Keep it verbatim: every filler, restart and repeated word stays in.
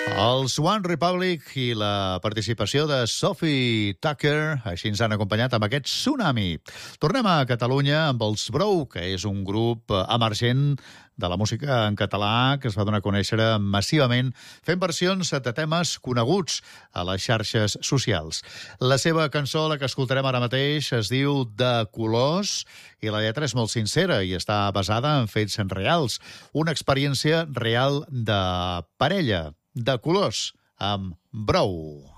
Els One Republic i la participació de Sophie Tucker així ens han acompanyat amb aquest Tsunami. Tornem a Catalunya amb els Brou, que és un grup emergent de la música en català que es va donar a conèixer massivament fent versions de temes coneguts a les xarxes socials. La seva cançó, la que escoltarem ara mateix, es diu De colors i la lletra és molt sincera i està basada en fets reals. Una experiència real de parella. De colors, amb Brou.